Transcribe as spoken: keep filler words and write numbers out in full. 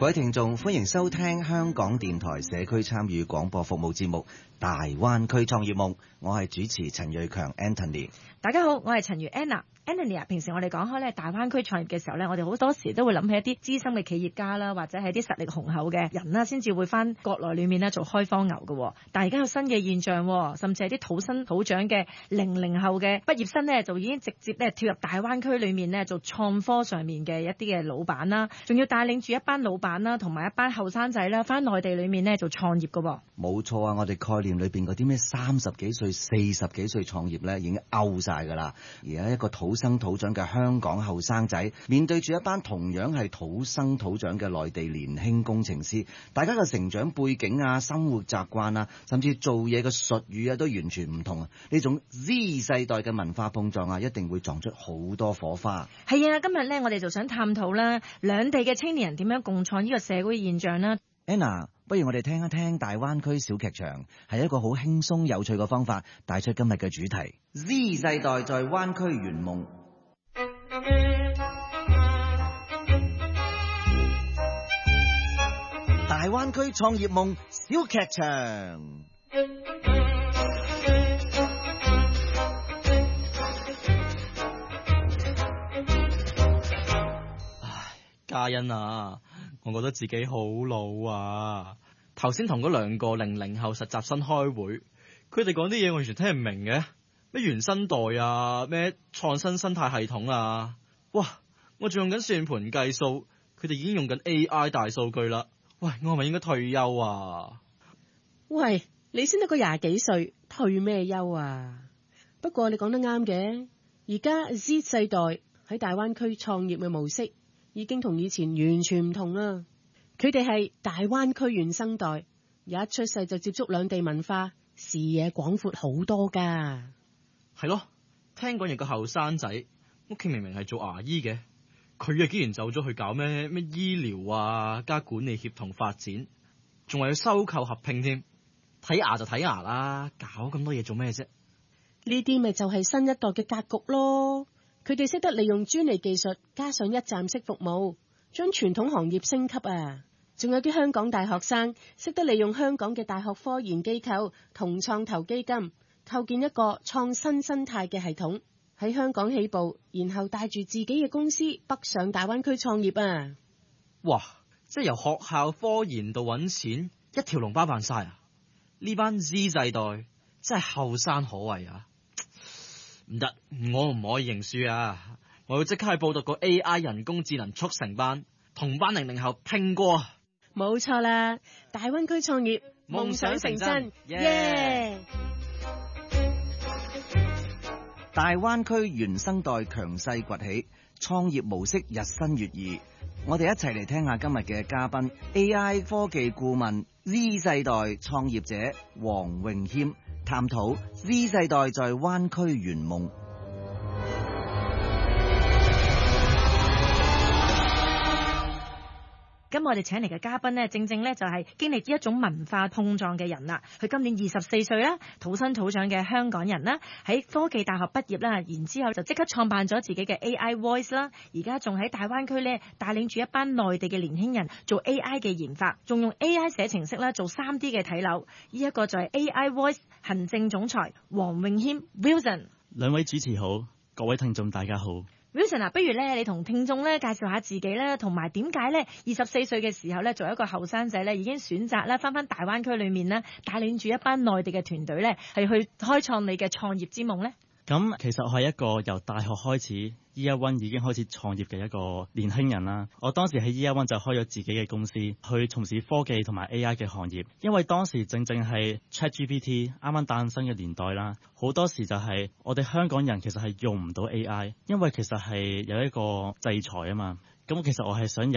各位聽眾，歡迎收聽香港電台社區參與廣播服務節目《大灣區創業夢》，我係主持陳瑞強 Anthony。 大家好，我係陳如 Anna。Anthony 啊，平時我哋講開咧大灣區創業嘅時候咧，我哋好多時都會諗起一啲資深嘅企業家啦，或者係啲實力雄厚嘅人啦，先至會翻國內裏面咧做開荒牛嘅。但係而家有新嘅現象，甚至係啲土生土長嘅零零後嘅畢業生咧，就已經直接咧跳入大灣區裏面咧做創科上面嘅一啲嘅老闆啦，仲要帶領住一班老闆啦，同埋一班後生仔啦，翻內地裏面咧做創業嘅。 冇錯啊，我哋概念裏邊嗰啲咩三十幾歲、四十幾歲創業咧，已經 out 晒㗎啦。而家一個土生土長嘅香港後生仔，面對住一班同樣係土生土長嘅內地年輕工程師，大家嘅成長背景啊、生活習慣啊，甚至做嘢嘅術語啊，都完全唔同啊！呢種 Z 世代嘅文化碰撞啊，一定會撞出好多火花。 係啊，今日咧我哋就想探討啦，兩地嘅青年人點樣共創呢個社會現象啦。 Anna，不如我哋聽一聽大灣區小劇場，係一個好輕鬆有趣嘅方法，帶出今日嘅主題 Z 世代在灣區圓夢。大灣區創業夢小劇場。 唉，嘉欣啊，我覺得自己好老啊！頭先同嗰兩個零零後實習生開會，佢哋講啲嘢我完全聽唔明嘅，咩原生代啊，咩創新生態系統啊，哇！我仲用緊算盤計數，佢哋已經用緊 A I 大數據啦。喂，我係咪應該退休啊？ 喂，你先得個廿幾歲，退咩休啊？不過你講得啱嘅，而家 Z 世代喺大灣區創業嘅模式已經同以前完全唔同啦。佢哋係大灣區原生代，一出世就接觸兩地文化，視野廣闊好多噶。 係咯，聽講有個後生仔，屋企明明係做牙醫嘅，佢啊竟然走咗去搞咩咩醫療啊加管理協同發展，仲話要收購合併添。睇牙就睇牙啦，搞咁多嘢做咩啫？ 呢啲咪就係新一代嘅格局咯。佢哋識得利用專利技術加上一站式服務，將傳統行業升級啊！仲有啲香港大學生識得利用香港嘅大學科研機構同創投基金，構建一個創新生態嘅系統，喺香港起步，然後帶住自己嘅公司北上大灣區創業啊！ 哇！即係由學校科研到揾錢，一條龍包辦晒啊！呢班 Z 世代真係後生可畏啊！唔得，我唔可以認輸啊！我要即刻去報讀個 A I 人工智能速成班，同班零零後拼過。 冇錯啦，大灣區創業夢想成真，耶！ 大灣區原生代強勢崛起，創業模式日新月異。我哋一齊嚟聽下今日嘅嘉賓 A I 科技顧問 Z 世代創業者黃詠謙，探討 Z 世代在灣區圓夢。 咁我哋請嚟嘅嘉賓呢，正正呢就係經歷呢一種文化碰撞嘅人啦。佢今年二十四歲啦，土生土長嘅香港人啦，喺科技大學畢業啦，然之後就即刻創辦咗自己嘅 A I Voice 啦。而家仲喺大灣區呢，帶領住一班內地嘅年輕人做 A I 嘅研發，仲用 A I 寫程式啦，做三 D 嘅睇樓。呢一個就係 A I Voice 行政總裁黃詠謙 Wilson。 兩位主持好，各位聽眾大家好。 Wilson 啊，不如咧，你同聽眾咧介紹下自己啦，同埋點解咧二十四歲嘅時候咧，作為一個後生仔咧，已經選擇咧翻翻大灣區裏面咧，帶領住一班內地嘅團隊咧，係去開創你嘅創業之夢咧？ 咁其實我係一個由大學開始 Year One 已經開始創業嘅一個年輕人啦。我當時喺 Year One 就開咗自己嘅公司，去從事科技同埋 A I 嘅行業。因為當時正正係 ChatGPT 啱啱誕生嘅年代啦，好多時就係我哋香港人其實係用唔到 A I，因為其實係有一個制裁啊嘛。咁其實我係想